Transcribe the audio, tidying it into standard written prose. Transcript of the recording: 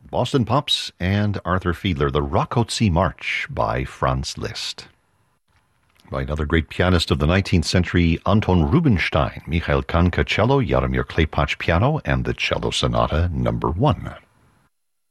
Boston Pops and Arthur Fiedler, the Rákóczi March by Franz Liszt. By another great pianist of the 19th century, Anton Rubinstein, Mikhail Kanka cello, Jaromir Klepacz piano, and the Cello Sonata No. 1.